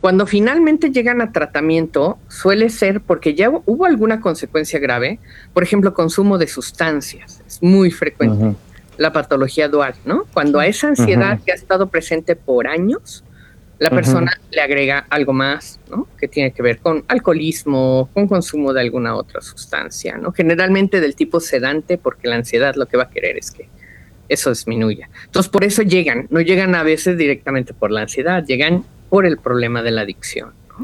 Cuando finalmente llegan a tratamiento, suele ser porque ya hubo alguna consecuencia grave, por ejemplo, consumo de sustancias, es muy frecuente, la patología dual, ¿no? Cuando a esa ansiedad que ha estado presente por años, la persona le agrega algo más, ¿no? Que tiene que ver con alcoholismo, con consumo de alguna otra sustancia, ¿no? Generalmente del tipo sedante, porque la ansiedad lo que va a querer es que eso disminuya. Entonces, por eso no llegan a veces directamente por la ansiedad, llegan por el problema de la adicción, ¿no?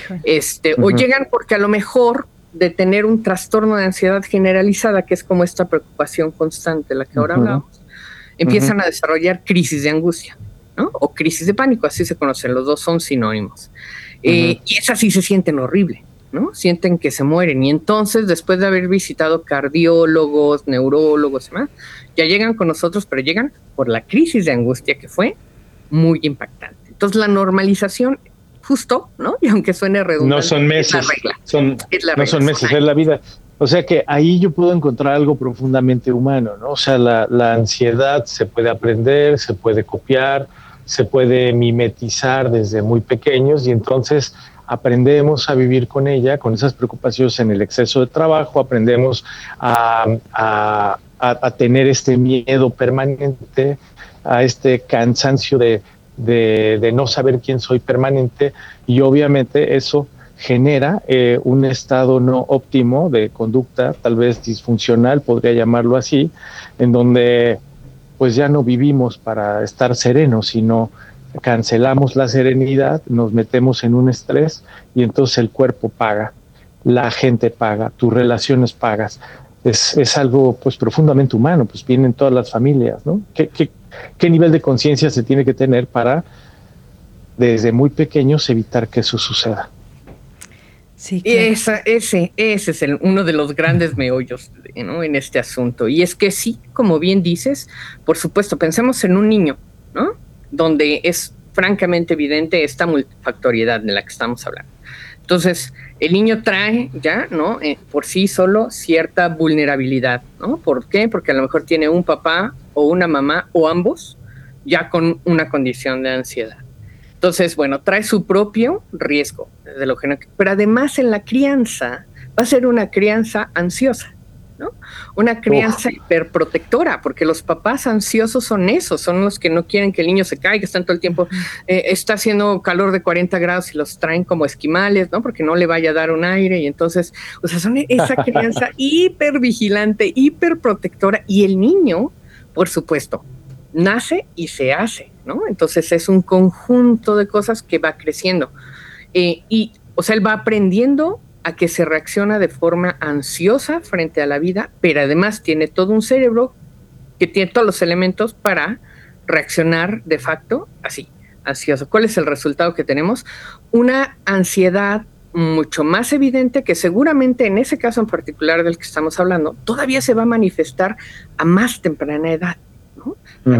O llegan porque a lo mejor de tener un trastorno de ansiedad generalizada, que es como esta preocupación constante de la que ahora hablamos, empiezan a desarrollar crisis de angustia, ¿no? O crisis de pánico, así se conocen, los dos son sinónimos. Y esas sí se sienten horrible, ¿no? Sienten que se mueren, y entonces, después de haber visitado cardiólogos, neurólogos y demás, ya llegan con nosotros, pero llegan por la crisis de angustia que fue muy impactante. Entonces, la normalización, justo, ¿no? Y aunque suene redundante, no son meses, es la regla. No son meses, es la vida. O sea que ahí yo puedo encontrar algo profundamente humano, ¿no? O sea, la ansiedad se puede aprender, se puede copiar, se puede mimetizar desde muy pequeños, y entonces aprendemos a vivir con ella, con esas preocupaciones en el exceso de trabajo, aprendemos a tener este miedo permanente, a este cansancio de no saber quién soy permanente, y obviamente eso genera un estado no óptimo de conducta, tal vez disfuncional, podría llamarlo así, en donde pues ya no vivimos para estar serenos, sino cancelamos la serenidad, nos metemos en un estrés, y entonces el cuerpo paga, la gente paga, tus relaciones pagas. Es algo pues profundamente humano, pues viene en todas las familias, ¿no? ¿Qué nivel de conciencia se tiene que tener para desde muy pequeños evitar que eso suceda? Sí, claro. Ese es uno de los grandes meollos, ¿no? En este asunto. Y es que sí, como bien dices, por supuesto, pensemos en un niño, ¿no? Donde es francamente evidente esta multifactoriedad de la que estamos hablando. Entonces, el niño trae ya, ¿no? Por sí solo cierta vulnerabilidad, ¿no? ¿Por qué? Porque a lo mejor tiene un papá o una mamá o ambos ya con una condición de ansiedad. Entonces, bueno, trae su propio riesgo, desde lo que pero además en la crianza va a ser una crianza ansiosa, ¿no? Una crianza hiperprotectora, porque los papás ansiosos son esos, son los que no quieren que el niño se caiga, están todo el tiempo, está haciendo calor de 40 grados y los traen como esquimales, ¿no? Porque no le vaya a dar un aire, y entonces, o sea, son esa crianza hipervigilante, hiperprotectora, y el niño, por supuesto, nace y se hace, ¿no? Entonces es un conjunto de cosas que va creciendo. Y, o sea, él va aprendiendo a que se reacciona de forma ansiosa frente a la vida, pero además tiene todo un cerebro que tiene todos los elementos para reaccionar de facto así, ansioso. ¿Cuál es el resultado que tenemos? Una ansiedad mucho más evidente, que seguramente en ese caso en particular del que estamos hablando, todavía se va a manifestar a más temprana edad, ¿no?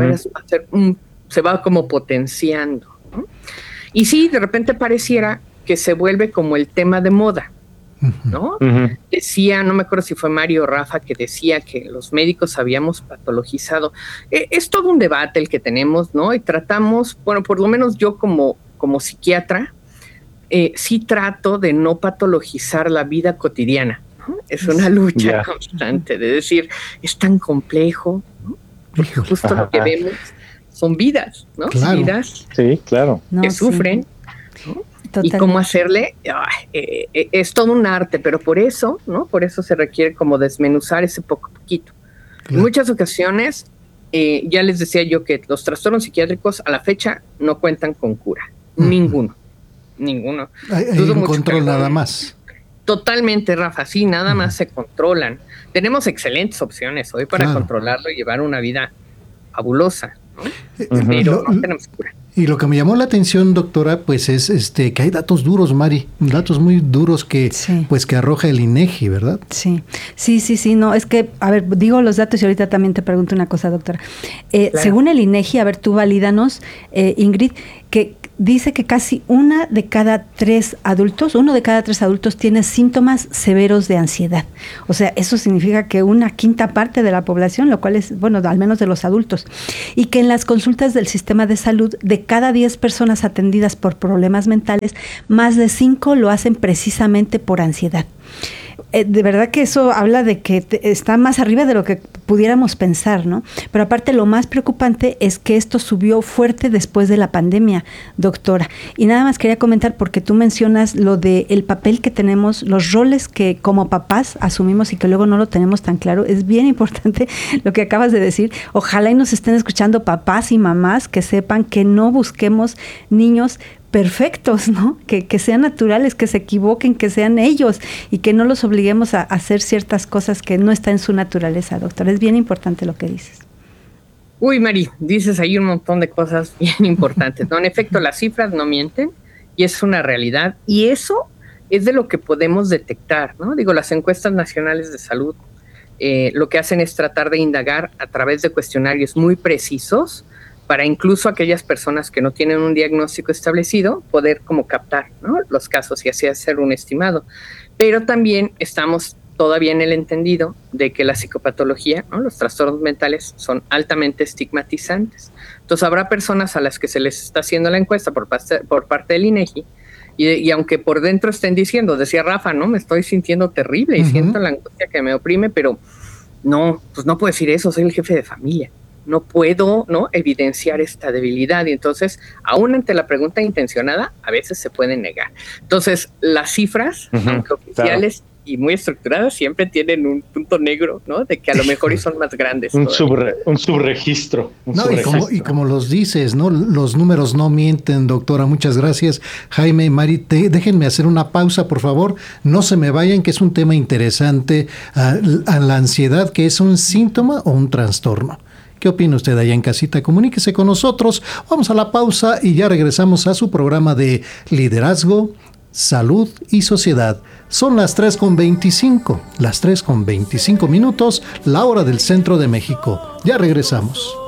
Se va como potenciando, ¿no? Y sí, de repente pareciera que se vuelve como el tema de moda, ¿no? Decía, no me acuerdo si fue Mario o Rafa, que decía que los médicos habíamos patologizado. Es todo un debate el que tenemos, ¿no? Y tratamos, bueno, por lo menos yo como psiquiatra, sí trato de no patologizar la vida cotidiana, ¿no? Es una lucha constante de decir, es tan complejo, ¿no? Porque justo lo que vemos son vidas, ¿no? Claro. Vidas que sufren, ¿no? Y cómo hacerle, es todo un arte, pero por eso, ¿no? Por eso se requiere como desmenuzar ese poquito. Claro. En muchas ocasiones, ya les decía yo que los trastornos psiquiátricos a la fecha no cuentan con cura. Ninguno. Hay un control nada más. Totalmente, Rafa, sí, nada más se controlan. Tenemos excelentes opciones hoy para controlarlo y llevar una vida fabulosa, ¿no? Pero no tenemos cura. Y lo que me llamó la atención, doctora, pues es que hay datos duros, Mari, datos muy duros que pues que arroja el INEGI, ¿verdad? Sí, no, es que, a ver, digo los datos y ahorita también te pregunto una cosa, doctora. Según el INEGI, a ver, tú valídanos, Ingrid, que dice que casi uno de cada tres adultos tiene síntomas severos de ansiedad. O sea, eso significa que una quinta parte de la población, lo cual es, bueno, al menos de los adultos, y que en las consultas del sistema de salud, de cada 10 personas atendidas por problemas mentales, más de 5 lo hacen precisamente por ansiedad. De verdad que eso habla de que está más arriba de lo que pudiéramos pensar, ¿no? Pero aparte, lo más preocupante es que esto subió fuerte después de la pandemia, doctora. Y nada más quería comentar, porque tú mencionas lo del papel que tenemos, los roles que como papás asumimos y que luego no lo tenemos tan claro. Es bien importante lo que acabas de decir. Ojalá y nos estén escuchando papás y mamás que sepan que no busquemos niños perfectos, ¿no? Que sean naturales, que se equivoquen, que sean ellos y que no los obliguemos a hacer ciertas cosas que no está en su naturaleza, doctora. Es bien importante lo que dices. Uy, Mari, dices ahí un montón de cosas bien importantes, ¿no? En efecto, las cifras no mienten y es una realidad, y eso es de lo que podemos detectar, ¿no? Digo, las encuestas nacionales de salud lo que hacen es tratar de indagar a través de cuestionarios muy precisos para incluso aquellas personas que no tienen un diagnóstico establecido, poder como captar, ¿no?, los casos y así hacer un estimado. Pero también estamos todavía en el entendido de que la psicopatología, ¿no?, los trastornos mentales son altamente estigmatizantes. Entonces habrá personas a las que se les está haciendo la encuesta por parte del INEGI, y aunque por dentro estén diciendo, decía Rafa, ¿no?, me estoy sintiendo terrible y siento la angustia que me oprime, pero no, pues no puedo decir eso, soy el jefe de familia. No puedo, ¿no?, evidenciar esta debilidad, y entonces, aún ante la pregunta intencionada, a veces se pueden negar. Entonces, las cifras, aunque oficiales y muy estructuradas, siempre tienen un punto negro, ¿no?, de que a lo mejor son más grandes. un subregistro. Y como los dices, ¿no?, los números no mienten, doctora. Muchas gracias, Jaime y Mari. Déjenme hacer una pausa, por favor. No se me vayan, que es un tema interesante, a la ansiedad, que es un síntoma o un trastorno. ¿Qué opina usted allá en casita? Comuníquese con nosotros. Vamos a la pausa y ya regresamos a su programa de Liderazgo, Salud y Sociedad. Son las 3:25, las 3:25 minutos, la hora del centro de México. Ya regresamos.